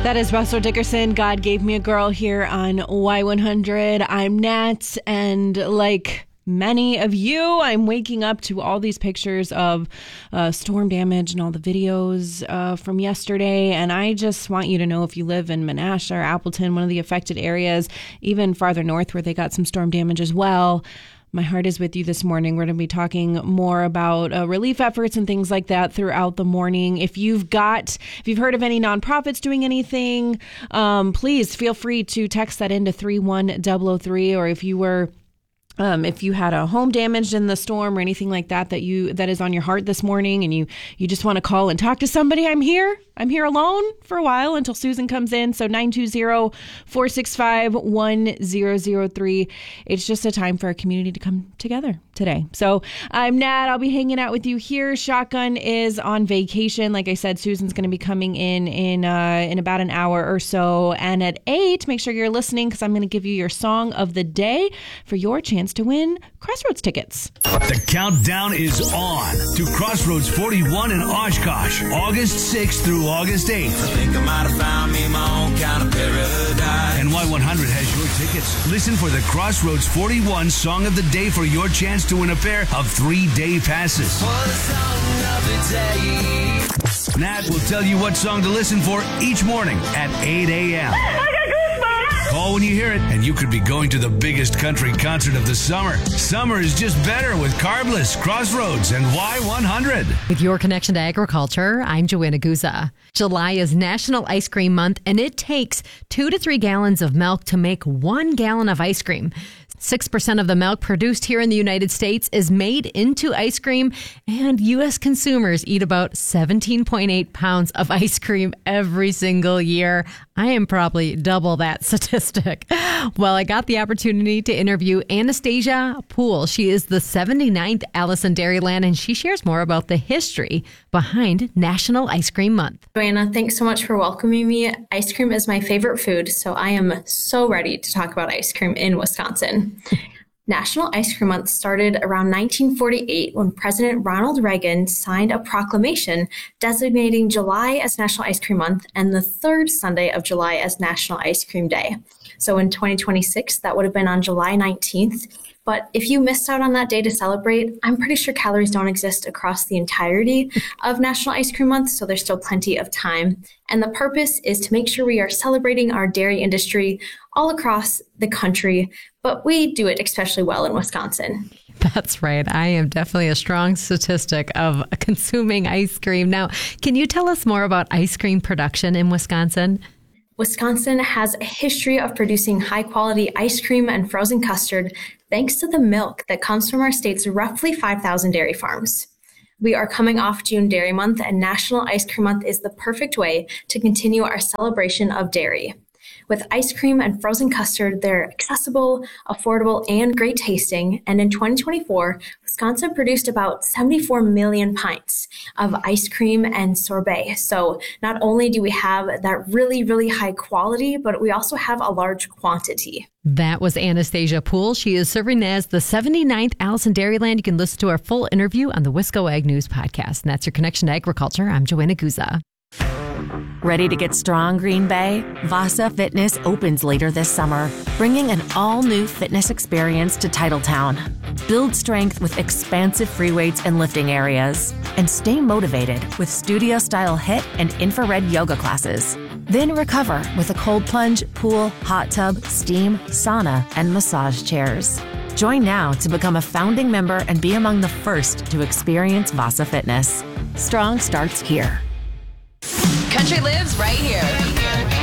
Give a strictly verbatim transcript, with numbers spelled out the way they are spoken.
That is Russell Dickerson. God Gave Me a Girl here on Y one hundred. I'm Nat, and like many of you, I'm waking up to all these pictures of uh, storm damage and all the videos uh, from yesterday. And I just want you to know, if you live in Menasha or Appleton, one of the affected areas, even farther north where they got some storm damage as well, my heart is with you this morning. We're going to be talking more about uh, relief efforts and things like that throughout the morning. If you've got, if you've heard of any nonprofits doing anything, um, please feel free to text that into three one zero zero three. Or if you were Um, if you had a home damaged in the storm or anything like that that you that is on your heart this morning, and you you just want to call and talk to somebody, I'm here. I'm here alone for a while until Susan comes in. So nine two zero, four six five, one zero zero three. It's just a time for our community to come together today. So I'm Nat. I'll be hanging out with you here. Shotgun is on vacation. Like I said, Susan's going to be coming in in uh, in about an hour or so. And at eight, make sure you're listening, because I'm going to give you your song of the day for your chance to win Crossroads tickets. The countdown is on to Crossroads forty-one in Oshkosh, August sixth through August eighth. I think I might have found me my own kind of paradise. And Y one hundred has your tickets. Listen for the Crossroads forty-one Song of the Day for your chance to win a pair of three-day passes. For the song of the day. Nat will tell you what song to listen for each morning at eight a.m. Call when you hear it, and you could be going to the biggest country concert of the summer. Summer is just better with Carbless, Crossroads, and Y one hundred. With your connection to agriculture, I'm Joanna Guza. July is National Ice Cream Month, and it takes two to three gallons of milk to make one gallon of ice cream. six percent of the milk produced here in the United States is made into ice cream, and U S consumers eat about seventeen point eight pounds of ice cream every single year. I am probably double that statistic. Well, I got the opportunity to interview Anastasia Poole. She is the seventy-ninth Alice in Dairyland, and she shares more about the history behind National Ice Cream Month. Joanna, thanks so much for welcoming me. Ice cream is my favorite food, so I am so ready to talk about ice cream in Wisconsin. National Ice Cream Month started around nineteen forty-eight when President Ronald Reagan signed a proclamation designating July as National Ice Cream Month and the third Sunday of July as National Ice Cream Day. So in twenty twenty-six, that would have been on July nineteenth. But if you missed out on that day to celebrate, I'm pretty sure calories don't exist across the entirety of National Ice Cream Month, so there's still plenty of time. And the purpose is to make sure we are celebrating our dairy industry all across the country, but we do it especially well in Wisconsin. That's right. I am definitely a strong statistic of consuming ice cream. Now, can you tell us more about ice cream production in Wisconsin? Wisconsin has a history of producing high-quality ice cream and frozen custard thanks to the milk that comes from our state's roughly five thousand dairy farms. We are coming off June Dairy Month, and National Ice Cream Month is the perfect way to continue our celebration of dairy. With ice cream and frozen custard, they're accessible, affordable, and great tasting. And in twenty twenty-four, Wisconsin produced about seventy-four million pints of ice cream and sorbet. So not only do we have that really, really high quality, but we also have a large quantity. That was Anastasia Poole. She is serving as the seventy-ninth Alice in Dairyland. You can listen to our full interview on the Wisco Ag News podcast. And that's your connection to agriculture. I'm Joanna Guza. Ready to get strong, Green Bay? Vasa Fitness opens later this summer, bringing an all-new fitness experience to Titletown. Build strength with expansive free weights and lifting areas, and stay motivated with studio-style HIIT and infrared yoga classes. Then recover with a cold plunge, pool, hot tub, steam, sauna, and massage chairs. Join now to become a founding member and be among the first to experience Vasa Fitness. Strong starts here. Country lives right here.